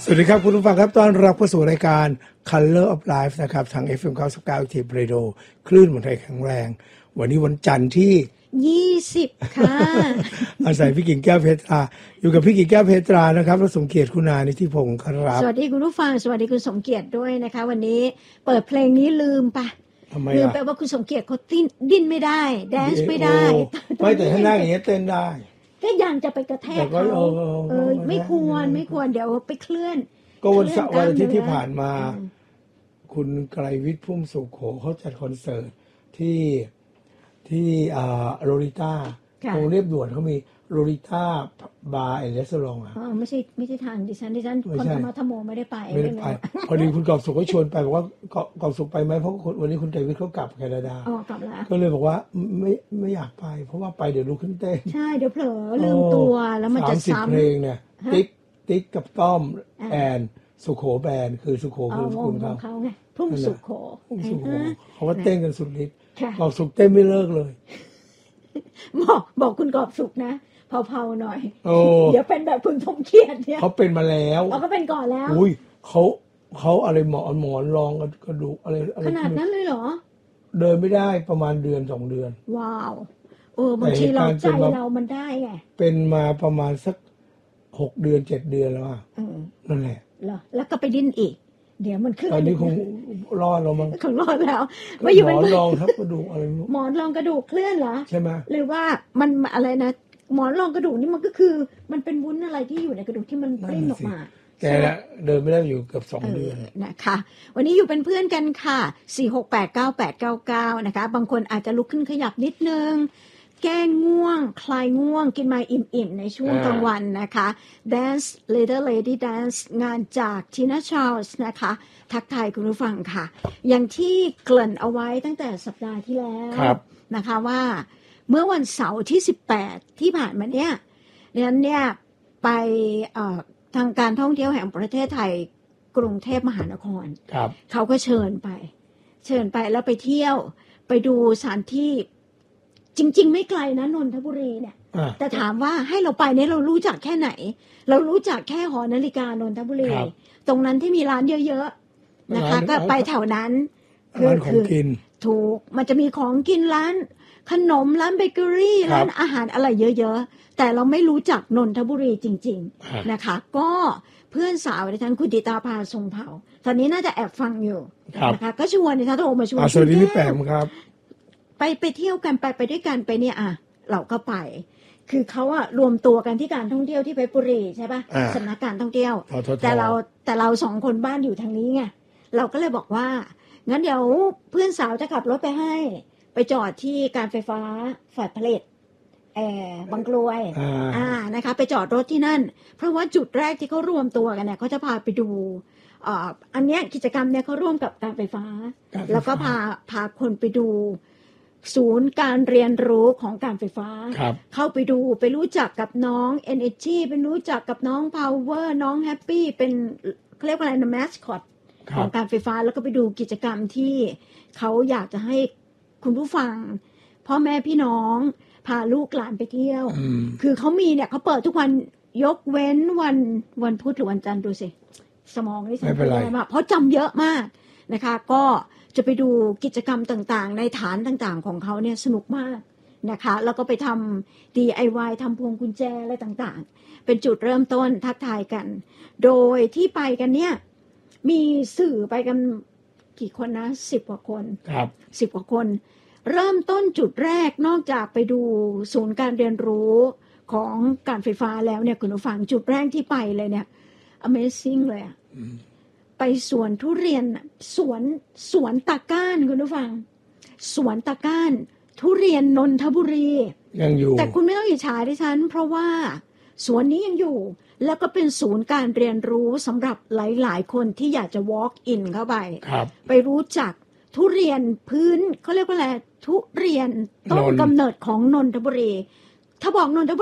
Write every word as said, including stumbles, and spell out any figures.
สวัสดีครับคุณผู้ฟังครับต้อนรับเข้าสู่รายการ Color of Life นะครับทาง เอฟ เอ็ม เก้าสิบเก้า ที เรดิโอ คลื่นเมืองไทยแข็งแรงวันนี้วันจันทร์ที่ยี่สิบค่ะอาศัยพี่กิ่งแก้วเพชรราอยู่กับพี่กิ่งแก้วเพชรรานะครับและสมเกียรติคุณานิธิพงศ์ครับสวัสดีคุณผู้ฟังสวัสดีคุณสมเกียรติด้วยนะคะวันนี้เปิดเพลงนี้ลืมปะลืมไปว่าคุณสมเกียรติเขาดิ้นไม่ได้แดนซ์ไม่ได้ไม่แต่ถ้านั่งอย่างนี้เต้นได้ก็ยังจะไปกระแทกเขาเออไม่ควรไม่ควรเดี๋ยวไปเคลื่อนก็วันเสาร์วันอาทิตย์ที่ผ่านมาคุณไกรวิทย์พุ่มสุขโขเขาจัดคอนเสิร์ตที่ที่อ่าโรลิต้าตรงเรียบด่วนเขามีโรลิต้าบาร์แอนด์รีสอร์ทอ่ะอ๋อไม่ใช่ไม่ใช่ทางดิฉันดิฉันคนธรรมะธรรมโมไม่ได้ไปไม่ได้ไปพอดีคุณกอบสุขก็ชวนไปบอกว่ากอบสุขไปไหมเพราะวันนี้คุณไกรวิทย์เขากลับแคนาดาอ๋อกลับแล้วก็เลยบอกว่าไม่ไม่อยากไปเพราะว่าไปเดี๋ยวลุกขึ้นเต้นใช่เดี๋ยวเผลอลืมตัวแล้วมันจะซ้ำเพลงเนี่ยติ๊กติ๊กกับต้อมแอนสุโขแบนคือสุโขคือคุณเขาเขาไงพุ่มสุโขพุ่มสุโขเขาว่าเต้นกันสุดฤทธิ์กอบสุขเต้นไม่เลิกเลยบอกบอกคุณกอบสุขนะเผาๆหน่อยเดี๋ยวเป็นแบบคุณสมเกียรติเนี่ยเขาเป็นมาแล้วเขาก็เป็นก่อนแล้วอุ้ยเขาเขาอะไรหมอนหมอนรองกระดูกอะไรขนาดนั้นเลยเหรอเดินไม่ได้ประมาณเดือนสองเดือนว้าวเออบางทีเราใจเรามันได้ไงเป็นมาประมาณสักหกเดือนเจ็ดเดือนแล้วอ่ะนั่นแหละเหรอแล้วก็ไปดิ้นอีกเดี๋ยวมันขึ้นตอนนี้คงรอดแล้วมั้งคงรอดแล้วไม่อยู่เป็นหมอนรองทับกระดูกอะไรหมอนรองกระดูกเคลื่อนเหรอใช่ไหมหรือว่ามันอะไรนะหมอนรองกระดูกนี่มันก็คือมันเป็นวุ้นอะไรที่อยู่ในกระดูกที่มันปริ้นออกมาแต่ละเดินไม่ได้อยู่เกือบสองเดือนนะคะวันนี้อยู่เป็นเพื่อนกันค่ะสี่ หก แปด เก้า แปด เก้า เก้านะคะบางคนอาจจะลุกขึ้นขยับนิดนึงแก้ง่วงคลายง่วงกินมาอิ่มๆในช่วงกลางวันนะคะ Dance Little Lady Dance งานจาก Tina Charles นะคะทักทายคุณผู้ฟังค่ะอย่างที่เกริ่นเอาไว้ตั้งแต่สัปดาห์ที่แล้วนะคะว่าเมื่อวันเสาร์ที่สิบแปดที่ผ่านมาเนี่ยนั้นเนี่ยไปทางการท่องเที่ยวแห่งประเทศไทยกรุงเทพมหานครเขาก็เชิญไปเชิญไปแล้วไปเที่ยวไปดูสถานที่จริงๆไม่ไกลนะนนทบุรีเนี่ยแต่ถามว่าให้เราไปเนี่ยเรารู้จักแค่ไหนเรารู้จักแค่หอนาฬิกานนทบุรีตรงนั้นที่มีร้านเยอะๆนะคะก็ไปแถวนั้นร้านของกินถูกมันจะมีของกินร้านขนมร้านเบเกอรี่ร้านอาหารอะไรเยอะๆแต่เราไม่รู้จักนนทบุรีจริงๆนะคะก็เพื่อนสาวในท่านคุณดิตาภาทรงเผ่าตอนนี้น่าจะแอบฟังอยู่นะคะก็ชวนในท่านโทรมาชวนสวัสดีพี่แปมครับไปไปเที่ยวกันไปไปด้วยกันไปเนี่ยอ่ะเราก็ไปคือเขาอะรวมตัวกันที่การท่องเที่ยวที่เพชรบุรีใช่ป่ะสำนักการท่องเที่ยวแต่เราแต่เราสองคนบ้านอยู่ทางนี้ไงเราก็เลยบอกว่างั้นเดี๋ยวเพื่อนสาวจะขับรถไปให้ไปจอดที่การไฟฟ้าฝ่ายผลิตแอร์บางกลวยอ่านะคะไปจอดรถที่นั่นเพราะว่าจุดแรกที่เขารวมตัวกันเนี่ยเขาจะพาไปดูอ่าอันเนี้ยกิจกรรมเนี่ยเขาร่วมกับการไฟฟ้าแล้วก็พาพาคนไปดูศูนย์การเรียนรู้ของการไฟฟ้าเข้าไปดูไปรู้จักกับน้อง Energy ไปรู้จักกับน้อง Power น้อง Happy เป็นเขาเรียกว่าอะไรนะ mascot ของการไฟฟ้าแล้วก็ไปดูกิจกรรมที่เขาอยากจะให้คุณผู้ฟังพ่อแม่พี่น้องพาลูกหลานไปเที่ยวคือเขามีเนี่ยเขาเปิดทุกวันยกเว้นวันวันพุธหรือวันจันทร์ดูสิสมองนี่สั่นไปมากเพราะจำเยอะมากนะคะก็จะไปดูกิจกรรมต่างๆในฐานต่างๆของเขาเนี่ยสนุกมากนะคะแล้วก็ไปทำ ดี ไอ วาย ทำพวงกุญแจอะไรต่างๆเป็นจุดเริ่มต้นทักทายกันโดยที่ไปกันเนี่ยมีสื่อไปกันกี่คนนะสิบกว่าคนครับสิบกว่าคนเริ่มต้นจุดแรกนอกจากไปดูศูนย์การเรียนรู้ของการไฟฟ้าแล้วเนี่ยคุณผู้ฟังจุดแรกที่ไปเลยเนี่ย Amazing เลยอะไปสวนทุเรียนสวนสวนตะก้านคุณผู้ฟังสวนตะก้านทุเรียนนนทบุรียังอยู่แต่คุณไม่ต้องอิจฉาดิฉันเพราะว่าสวนนี้ยังอยู่แล้วก็เป็นศูนย์การเรียนรู้สำหรับหลายๆคนที่อยากจะ walk in เข้าไปไปรู้จักทุเรียนพื้นเขาเรียกว่าอะไรทุเรียนต้นกำเนิดของนนทบุรีถ้าบอกนนทบุ